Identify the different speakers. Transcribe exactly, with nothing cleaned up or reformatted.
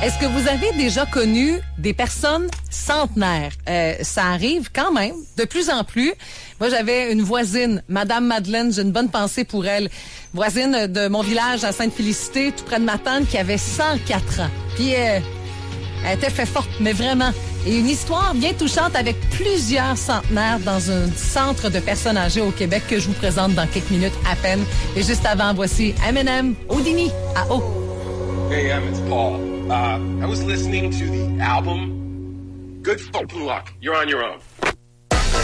Speaker 1: Est-ce que vous avez déjà connu des personnes centenaires? Euh, ça arrive quand même, de plus en plus. Moi, j'avais une voisine, Madame Madeleine, j'ai une bonne pensée pour elle. Voisine de mon village à Sainte-Félicité, tout près de ma tante, qui avait cent quatre ans. Puis, euh, elle était fait forte, mais vraiment. Et une histoire bien touchante avec plusieurs centenaires dans un centre de personnes âgées au Québec que je vous présente dans quelques minutes à peine. Et juste avant, voici Eminem, Houdini, à O.
Speaker 2: Hey, Em, it's Paul. Uh, I was listening to the album. Good fucking luck. You're on your own.